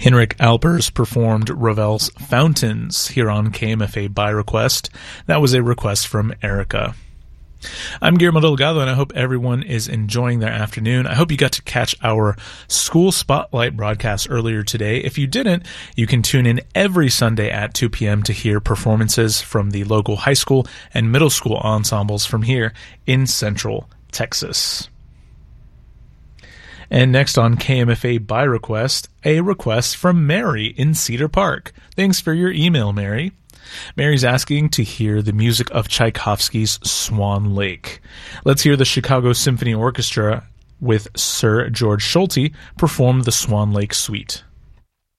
Henrik Alpers performed Ravel's Fountains here on KMFA by request. That was a request from Erica. I'm Guillermo Delgado, and I hope everyone is enjoying their afternoon. I hope you got to catch our School Spotlight broadcast earlier today. If you didn't, you can tune in every Sunday at 2 p.m. to hear performances from the local high school and middle school ensembles from here in Central Texas. And next on KMFA by request, a request from Mary in Cedar Park. Thanks for your email, Mary. Mary's asking to hear the music of Tchaikovsky's Swan Lake. Let's hear the Chicago Symphony Orchestra with Sir George Solti perform the Swan Lake Suite.